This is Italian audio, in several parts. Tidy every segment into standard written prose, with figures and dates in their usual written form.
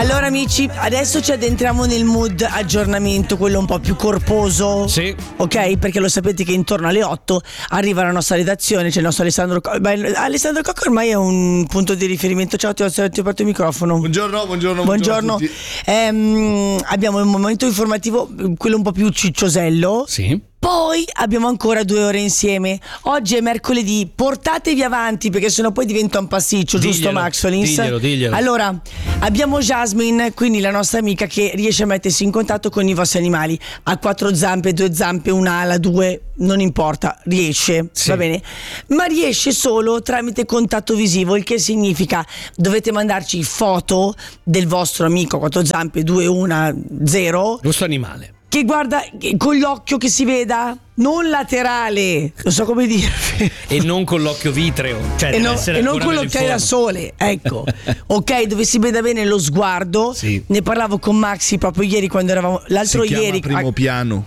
Allora amici, adesso ci addentriamo nel mood aggiornamento, quello un po' più corposo. Sì. Ok? Perché lo sapete che intorno alle 8 arriva la nostra redazione, c'è il nostro Alessandro Cocco. Beh, Alessandro Cocco ormai è un punto di riferimento. Ciao, ti ho aperto il microfono. Buongiorno a tutti. Abbiamo il momento informativo, quello un po' più cicciosello. Sì. Poi abbiamo ancora 2 ore insieme. Oggi è mercoledì, portatevi avanti perché sennò poi diventa un pasticcio, giusto Max Olins? Diglielo. Allora, abbiamo Jasmine, quindi la nostra amica che riesce a mettersi in contatto con i vostri animali. Ha 4 zampe, 2 zampe, un'ala, 2, non importa, riesce, sì. Va bene? Ma riesce solo tramite contatto visivo, il che significa dovete mandarci foto del vostro amico 4 zampe, 2, 1, 0. Questo animale. Che guarda con l'occhio che si veda, non laterale, non so come dire. E non con l'occhio vitreo, cioè e non con l'occhiale da sole, ecco. Ok, dove si veda bene lo sguardo. Sì. Ne parlavo con Maxi proprio ieri quando eravamo. L'altro si ieri. Primo piano.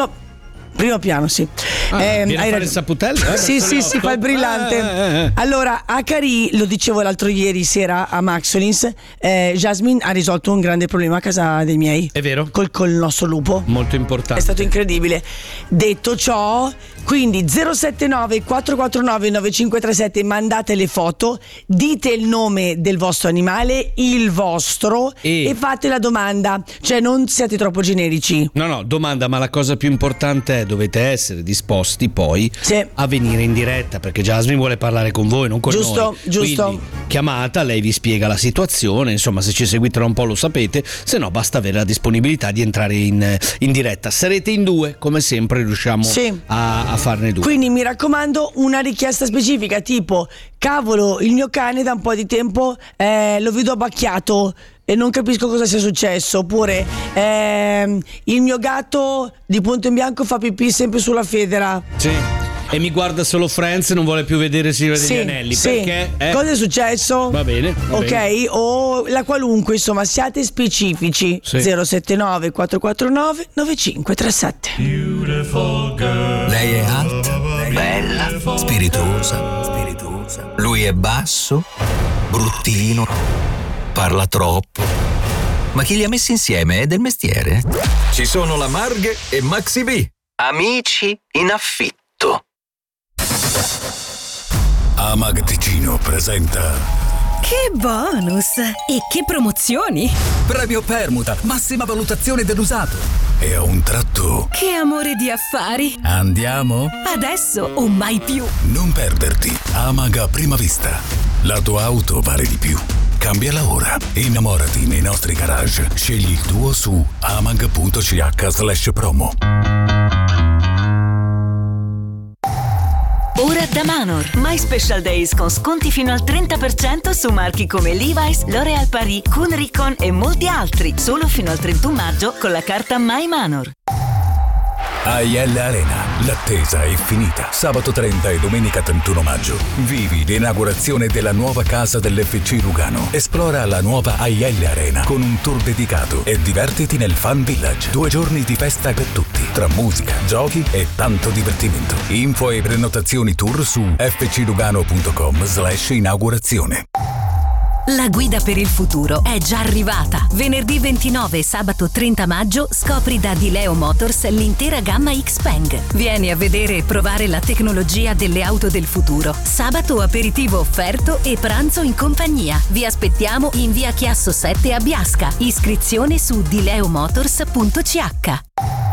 Primo piano, sì. Viene a fare il saputello? Sì, fa il brillante. Allora, a Cari, lo dicevo l'altro ieri sera a Maxolins, Jasmine ha risolto un grande problema a casa dei miei. È vero? Col nostro lupo. Molto importante. È stato incredibile. Detto ciò, quindi 079 449 9537, mandate le foto, dite il nome del vostro animale, il vostro, e fate la domanda. Cioè non siate troppo generici. No, domanda, ma la cosa più importante è dovete essere disposti poi a venire in diretta, perché Jasmine vuole parlare con voi, non con noi. Giusto. Quindi chiamata, lei vi spiega la situazione, insomma, se ci seguite da un po' lo sapete, se no basta avere la disponibilità di entrare in diretta. Sarete in 2, come sempre riusciamo a farne 2. Quindi mi raccomando, una richiesta specifica tipo: cavolo, il mio cane da un po' di tempo lo vedo abbacchiato e non capisco cosa sia successo. Oppure il mio gatto di punto in bianco fa pipì sempre sulla federa. Sì. E mi guarda solo Friends e non vuole più vedere Signore degli Anelli. Perché? Cosa è successo? Va bene. Ok, o la qualunque, insomma, siate specifici. 079 449 9537. Lei è alta, bella, spiritosa. Lui è basso, bruttino, parla troppo. Ma chi li ha messi insieme è del mestiere. Ci sono la Marghe e Maxi B, amici in affitto. Amag Ticino presenta Che bonus! E che promozioni! Premio permuta, massima valutazione dell'usato. e a un tratto... Che amore di affari! Andiamo? Adesso o mai più! Non perderti Amag a prima vista. La tua auto vale di più. Cambiala ora. Innamorati nei nostri garage. Scegli il tuo su amag.ch/promo. Ora da Manor, My Special Days con sconti fino al 30% su marchi come Levi's, L'Oréal Paris, Kuhn Ricon e molti altri, solo fino al 31 maggio con la carta My Manor. AIL Arena, l'attesa è finita. Sabato 30 e domenica 31 maggio. Vivi l'inaugurazione della nuova casa dell'FC Lugano. Esplora la nuova AIL Arena con un tour dedicato e divertiti nel Fan Village. 2 giorni di festa per tutti, tra musica, giochi e tanto divertimento. Info e prenotazioni tour su fclugano.com/inaugurazione. La guida per il futuro è già arrivata. Venerdì 29 e sabato 30 maggio scopri da Dileo Motors l'intera gamma Xpeng. Vieni a vedere e provare la tecnologia delle auto del futuro. Sabato aperitivo offerto e pranzo in compagnia. Vi aspettiamo in via Chiasso 7 a Biasca. Iscrizione su dileomotors.ch.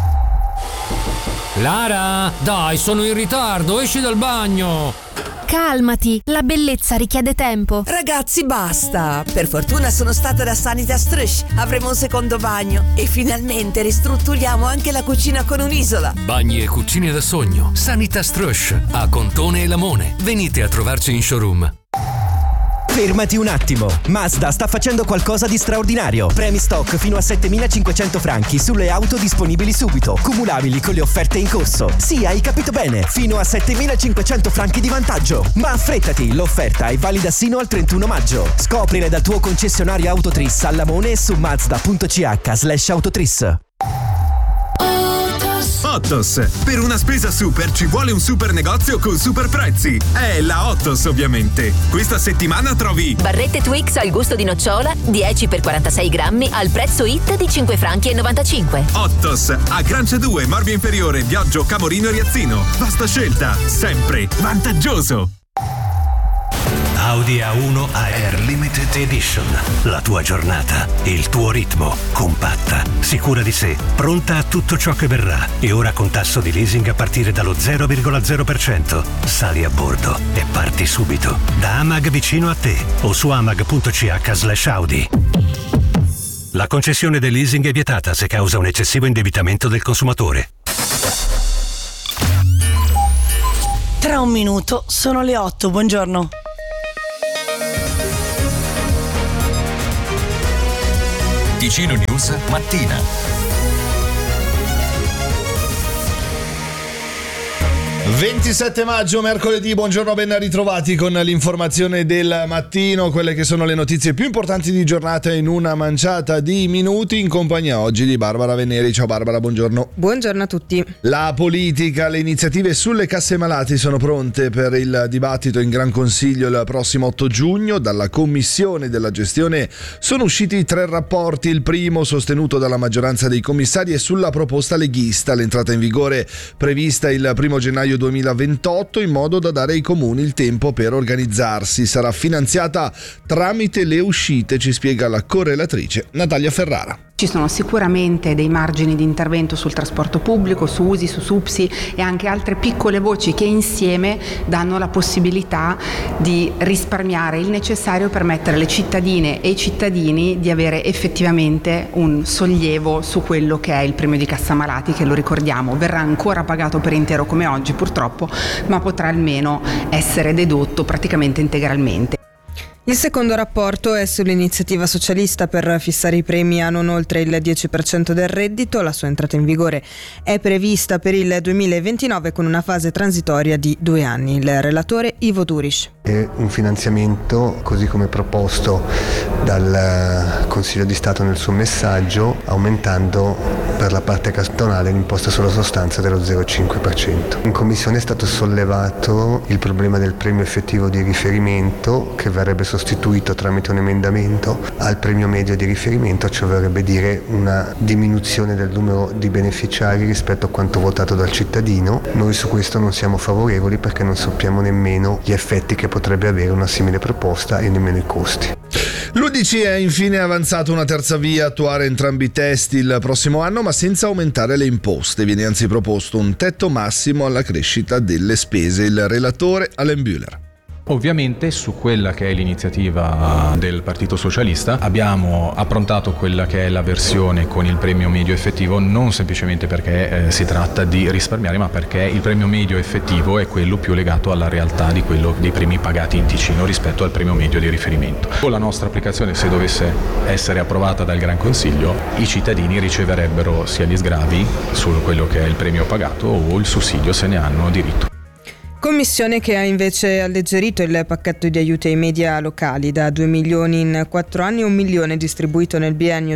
Lara, dai, sono in ritardo, esci dal bagno. Calmati, la bellezza richiede tempo. Ragazzi, basta! Per fortuna sono stata da Sanitas Trush. Avremo un secondo bagno e finalmente ristrutturiamo anche la cucina con un'isola. Bagni e cucine da sogno. Sanitas Trush a Contone e Lamone. Venite a trovarci in showroom. Fermati un attimo, Mazda sta facendo qualcosa di straordinario. Premi stock fino a 7.500 franchi sulle auto disponibili subito, cumulabili con le offerte in corso. Sì, hai capito bene, fino a 7.500 franchi di vantaggio. Ma affrettati, l'offerta è valida sino al 31 maggio. Scoprile dal tuo concessionario Autotris a Lamone e su mazda.ch/Autotris. Ottos. Per una spesa super ci vuole un super negozio con super prezzi. È la Ottos, ovviamente. Questa settimana trovi barrette Twix al gusto di nocciola 10 per 46 grammi al prezzo hit di 5 franchi e 95. Ottos, a Grancia 2, Morbia Inferiore, Viaggio, Camorino e Riazzino. Vasta scelta, sempre vantaggioso. Audi A1 Air Limited Edition. La tua giornata, il tuo ritmo, compatta, sicura di sé, pronta a tutto ciò che verrà. E ora con tasso di leasing a partire dallo 0,0%. Sali a bordo e parti subito. Da Amag vicino a te o su amag.ch/Audi. La concessione del leasing è vietata se causa un eccessivo indebitamento del consumatore. Tra un minuto sono le 8, buongiorno. Ticino News mattina. 27 maggio, mercoledì, buongiorno, ben ritrovati con l'informazione del mattino, quelle che sono le notizie più importanti di giornata in una manciata di minuti, in compagnia oggi di Barbara Veneri. Ciao Barbara, buongiorno. Buongiorno a tutti. La politica, le iniziative sulle casse malati sono pronte per il dibattito in Gran Consiglio il prossimo 8 giugno. Dalla Commissione della gestione sono usciti 3 rapporti, il primo sostenuto dalla maggioranza dei commissari è sulla proposta leghista, l'entrata in vigore prevista il 1 gennaio 2028 in modo da dare ai comuni il tempo per organizzarsi. Sarà finanziata tramite le uscite, ci spiega la correlatrice Natalia Ferrara. Ci sono sicuramente dei margini di intervento sul trasporto pubblico, su USI, su SUPSI e anche altre piccole voci che insieme danno la possibilità di risparmiare il necessario per mettere le cittadine e i cittadini di avere effettivamente un sollievo su quello che è il premio di cassa malati, che lo ricordiamo verrà ancora pagato per intero come oggi purtroppo, ma potrà almeno essere dedotto praticamente integralmente. Il secondo rapporto è sull'iniziativa socialista per fissare i premi a non oltre il 10% del reddito. La sua entrata in vigore è prevista per il 2029 con una fase transitoria di 2 anni. Il relatore Ivo Duriš. È un finanziamento, così come proposto dal Consiglio di Stato nel suo messaggio, aumentando per la parte cantonale l'imposta sulla sostanza dello 0,5%. In Commissione è stato sollevato il problema del premio effettivo di riferimento, che verrebbe sostituito tramite un emendamento al premio medio di riferimento, cioè vorrebbe dire una diminuzione del numero di beneficiari rispetto a quanto votato dal cittadino. Noi su questo non siamo favorevoli perché non sappiamo nemmeno gli effetti che potrebbe avere una simile proposta e nemmeno i costi. L'UDC ha infine avanzato una terza via, attuare entrambi i testi il prossimo anno ma senza aumentare le imposte. Viene anzi proposto un tetto massimo alla crescita delle spese. Il relatore Alain Bühler. Ovviamente su quella che è l'iniziativa del Partito Socialista abbiamo approntato quella che è la versione con il premio medio effettivo, non semplicemente perché si tratta di risparmiare, ma perché il premio medio effettivo è quello più legato alla realtà di quello dei premi pagati in Ticino rispetto al premio medio di riferimento. Con la nostra applicazione, se dovesse essere approvata dal Gran Consiglio, i cittadini riceverebbero sia gli sgravi su quello che è il premio pagato o il sussidio se ne hanno diritto. Commissione che ha invece alleggerito il pacchetto di aiuti ai media locali da 2 milioni in 4 anni e 1 milione distribuito nel biennio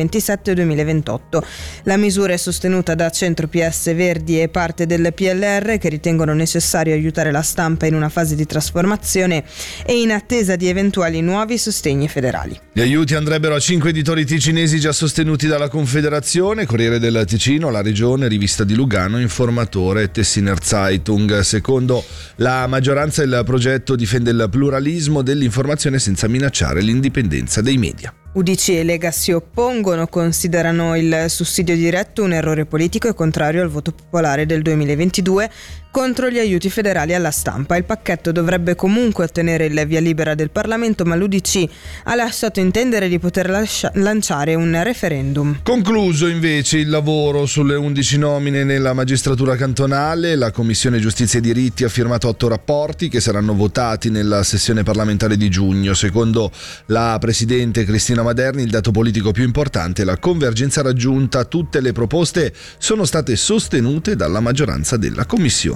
2027-2028. La misura è sostenuta da Centro PS Verdi e parte del PLR, che ritengono necessario aiutare la stampa in una fase di trasformazione e in attesa di eventuali nuovi sostegni federali. Gli aiuti andrebbero a 5 editori ticinesi già sostenuti dalla Confederazione, Corriere del Ticino, La Regione, Rivista di Lugano, Informatore e Tessiner Zeitung. Secondo la maggioranza il progetto difende il pluralismo dell'informazione senza minacciare l'indipendenza dei media. UDC e Lega si oppongono, considerano il sussidio diretto un errore politico e contrario al voto popolare del 2022 contro gli aiuti federali alla stampa. Il pacchetto dovrebbe comunque ottenere il via libera del Parlamento, ma l'UDC ha lasciato intendere di poter lanciare un referendum. Concluso invece il lavoro sulle 11 nomine nella magistratura cantonale, la Commissione Giustizia e Diritti ha firmato 8 rapporti che saranno votati nella sessione parlamentare di giugno. Secondo la Presidente Cristina Maderni, il dato politico più importante è la convergenza raggiunta. Tutte le proposte sono state sostenute dalla maggioranza della Commissione.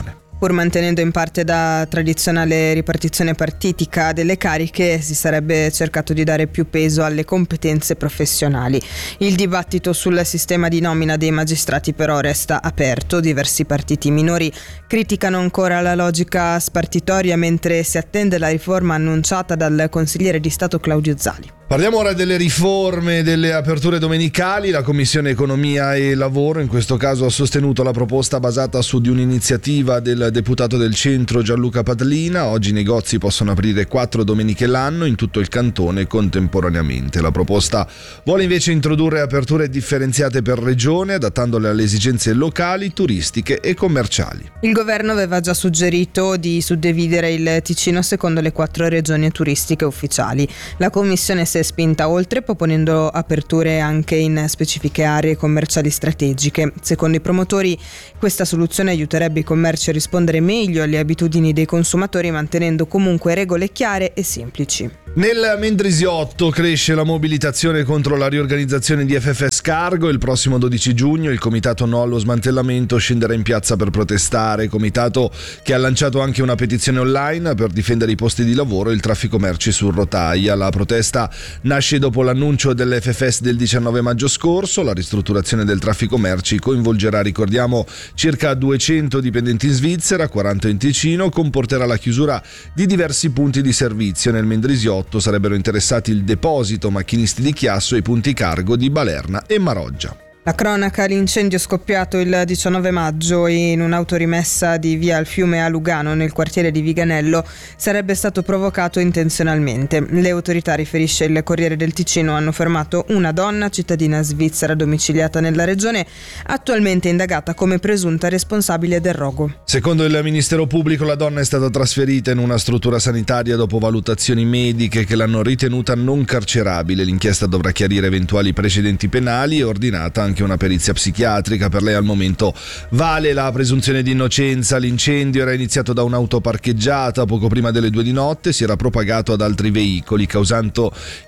Pur mantenendo in parte la tradizionale ripartizione partitica delle cariche, si sarebbe cercato di dare più peso alle competenze professionali. Il dibattito sul sistema di nomina dei magistrati però resta aperto. Diversi partiti minori criticano ancora la logica spartitoria, mentre si attende la riforma annunciata dal consigliere di Stato Claudio Zali. Parliamo ora delle riforme delle aperture domenicali. La Commissione Economia e Lavoro in questo caso ha sostenuto la proposta basata su di un'iniziativa del deputato del centro Gianluca Padlina. Oggi i negozi possono aprire 4 domeniche l'anno in tutto il cantone contemporaneamente. La proposta vuole invece introdurre aperture differenziate per regione, adattandole alle esigenze locali, turistiche e commerciali. Il governo aveva già suggerito di suddividere il Ticino secondo le 4 regioni turistiche ufficiali. La Commissione si è spinta oltre, proponendo aperture anche in specifiche aree commerciali strategiche. Secondo i promotori, questa soluzione aiuterebbe i commerci a rispondere meglio alle abitudini dei consumatori, mantenendo comunque regole chiare e semplici. Nel Mendrisiotto cresce la mobilitazione contro la riorganizzazione di FFS Cargo. Il prossimo 12 giugno il comitato No allo smantellamento scenderà in piazza per protestare, comitato che ha lanciato anche una petizione online per difendere i posti di lavoro e il traffico merci su rotaia. La protesta nasce dopo l'annuncio dell'FFS del 19 maggio scorso. La ristrutturazione del traffico merci coinvolgerà, ricordiamo, circa 200 dipendenti in Svizzera, 40 in Ticino, comporterà la chiusura di diversi punti di servizio. Nel Mendrisiotto sarebbero interessati il deposito macchinisti di Chiasso e i punti cargo di Balerna e Maroggia. La cronaca: l'incendio scoppiato il 19 maggio in un'autorimessa di via al Fiume a Lugano, nel quartiere di Viganello, sarebbe stato provocato intenzionalmente. Le autorità, riferisce il Corriere del Ticino, hanno fermato una donna cittadina svizzera domiciliata nella regione, attualmente indagata come presunta responsabile del rogo. Secondo il Ministero Pubblico, la donna è stata trasferita in una struttura sanitaria dopo valutazioni mediche che l'hanno ritenuta non carcerabile. L'inchiesta dovrà chiarire eventuali precedenti penali e ordinata anche una perizia psichiatrica. Per lei al momento vale la presunzione di innocenza. L'incendio era iniziato da un'auto parcheggiata poco prima delle 2 di notte, si era propagato ad altri veicoli causando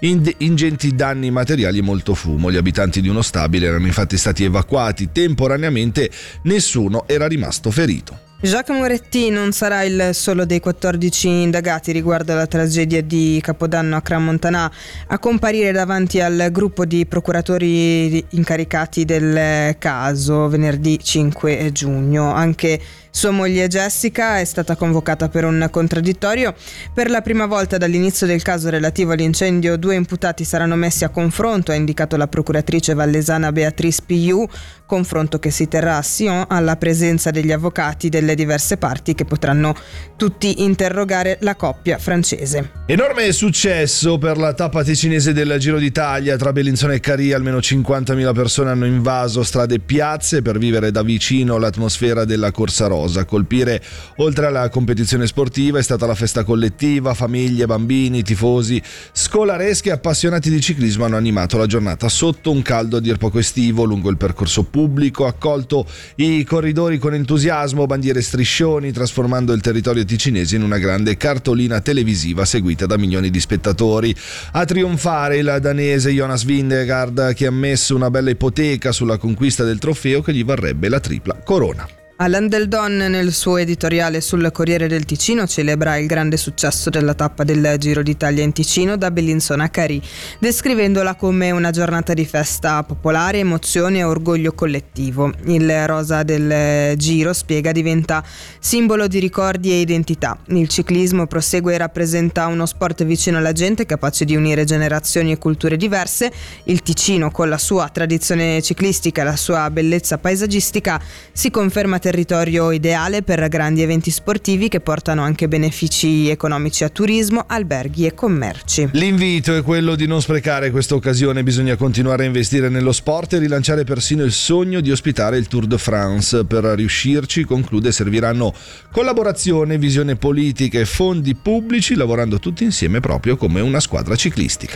ingenti danni materiali e molto fumo. Gli abitanti di uno stabile erano infatti stati evacuati temporaneamente, nessuno era rimasto ferito. Jacques Moretti non sarà il solo dei 14 indagati riguardo alla tragedia di Capodanno a Crans-Montana a comparire davanti al gruppo di procuratori incaricati del caso venerdì 5 giugno. Anche sua moglie Jessica è stata convocata per un contraddittorio. Per la prima volta dall'inizio del caso relativo all'incendio 2 imputati saranno messi a confronto, ha indicato la procuratrice vallesana Beatrice Piu, confronto che si terrà a Sion alla presenza degli avvocati delle diverse parti, che potranno tutti interrogare la coppia francese. Enorme successo per la tappa ticinese del Giro d'Italia. Tra Bellinzona e Carì almeno 50.000 persone hanno invaso strade e piazze per vivere da vicino l'atmosfera della Corsa Rosa. A colpire, oltre alla competizione sportiva, è stata la festa collettiva. Famiglie, bambini, tifosi, scolaresche e appassionati di ciclismo hanno animato la giornata sotto un caldo a dir poco estivo. Lungo il percorso pubblico accolto i corridori con entusiasmo, bandiere e striscioni, trasformando il territorio ticinese in una grande cartolina televisiva seguita da milioni di spettatori. A trionfare il danese Jonas Vingegaard, che ha messo una bella ipoteca sulla conquista del trofeo che gli varrebbe la tripla corona. Alain Deldon, nel suo editoriale sul Corriere del Ticino, celebra il grande successo della tappa del Giro d'Italia in Ticino da Bellinzona a Carì, descrivendola come una giornata di festa popolare, emozione e orgoglio collettivo. Il rosa del Giro, spiega, diventa simbolo di ricordi e identità. Il ciclismo, prosegue, rappresenta uno sport vicino alla gente, capace di unire generazioni e culture diverse. Il Ticino, con la sua tradizione ciclistica e la sua bellezza paesaggistica, si conferma territorio ideale per grandi eventi sportivi che portano anche benefici economici a turismo, alberghi e commerci. L'invito è quello di non sprecare questa occasione. Bisogna continuare a investire nello sport e rilanciare persino il sogno di ospitare il Tour de France. Per riuscirci, conclude, serviranno collaborazione, visione politica e fondi pubblici, lavorando tutti insieme proprio come una squadra ciclistica.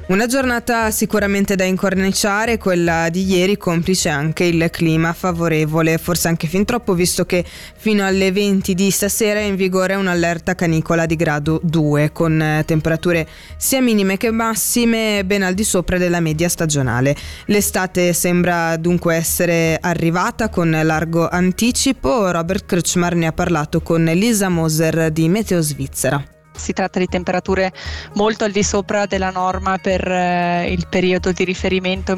Una giornata sicuramente da incorniciare, quella di ieri, complice anche il clima favorevole, forse anche fin troppo, visto che fino alle 20 di stasera è in vigore un'allerta canicola di grado 2, con temperature sia minime che massime ben al di sopra della media stagionale. L'estate sembra dunque essere arrivata con largo anticipo. Robert Krčmar ne ha parlato con Lisa Moser di Meteo Svizzera. Si tratta di temperature molto al di sopra della norma per il periodo di riferimento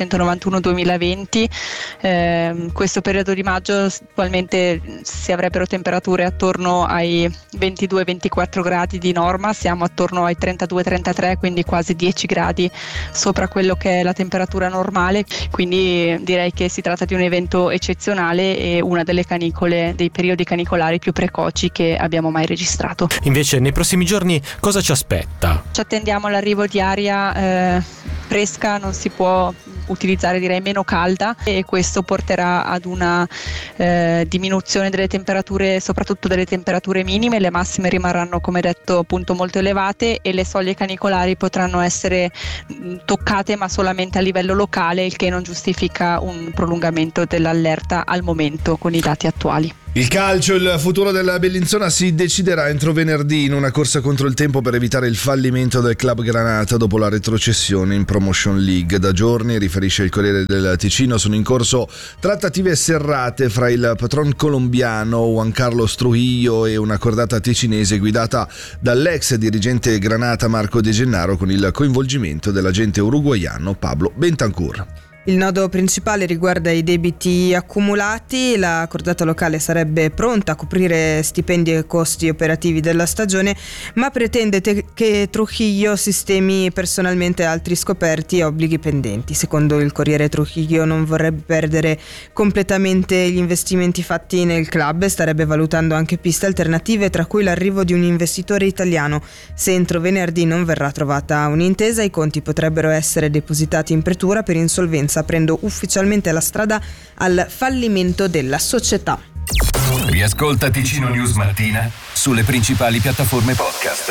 1991-2020. Questo periodo di maggio attualmente si avrebbero temperature attorno ai 22-24 gradi di norma, siamo attorno ai 32-33, quindi quasi 10 gradi sopra quello che è la temperatura normale, quindi direi che si tratta di un evento eccezionale e una delle canicole, dei periodi canicolari più precoci che abbiamo mai registrato. Invece nei prossimi giorni cosa ci aspetta? Ci attendiamo l'arrivo di aria fresca, non si può utilizzare, direi meno calda, e questo porterà ad una diminuzione delle temperature, soprattutto delle temperature minime. Le massime rimarranno, come detto, appunto molto elevate e le soglie canicolari potranno essere toccate ma solamente a livello locale, il che non giustifica un prolungamento dell'allerta al momento con i dati attuali. Il calcio, il futuro della Bellinzona si deciderà entro venerdì in una corsa contro il tempo per evitare il fallimento del club Granata dopo la retrocessione in Promotion League. Da giorni, riferisce il Corriere del Ticino, sono in corso trattative serrate fra il patron colombiano Juan Carlos Trujillo e una cordata ticinese guidata dall'ex dirigente Granata Marco De Gennaro, con il coinvolgimento dell'agente uruguaiano Pablo Bentancur. Il nodo principale riguarda i debiti accumulati. La cordata locale sarebbe pronta a coprire stipendi e costi operativi della stagione, ma pretende che Trujillo sistemi personalmente altri scoperti e obblighi pendenti. Secondo il Corriere, Trujillo non vorrebbe perdere completamente gli investimenti fatti nel club e starebbe valutando anche piste alternative, tra cui l'arrivo di un investitore italiano. Se entro venerdì non verrà trovata un'intesa, i conti potrebbero essere depositati in pretura per insolvenza, aprendo ufficialmente la strada al fallimento della società. Riascolta Ticino News Mattina sulle principali piattaforme podcast.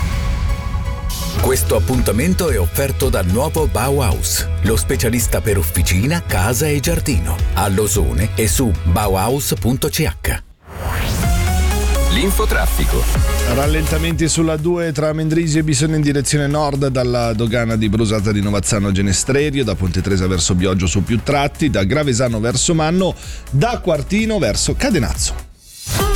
Questo appuntamento è offerto dal nuovo Bauhaus, lo specialista per officina, casa e giardino, a Losone e su bauhaus.ch. L'infotraffico. Rallentamenti sulla 2 tra Mendrisio e Bisogno in direzione nord, dalla dogana di Brusata di Novazzano a Genestrerio, da Ponte Tresa verso Bioggio su più tratti, da Gravesano verso Manno, da Quartino verso Cadenazzo.